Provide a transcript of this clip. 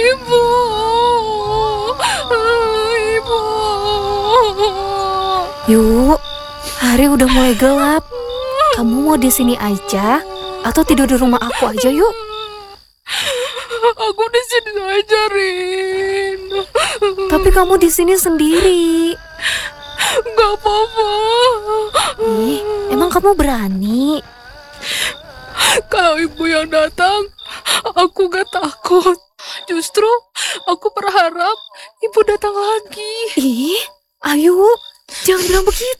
Ibu. Ibu. Yuk, hari udah mulai gelap. Kamu mau di sini aja atau tidur di rumah aku aja yuk? Aku di sini aja, Rin. Tapi kamu di sini sendiri. Gak apa-apa. Ih, emang kamu berani? Kalau ibu yang datang, aku gak takut. Justru aku berharap ibu datang lagi. Ih, ayo, jangan bilang begitu.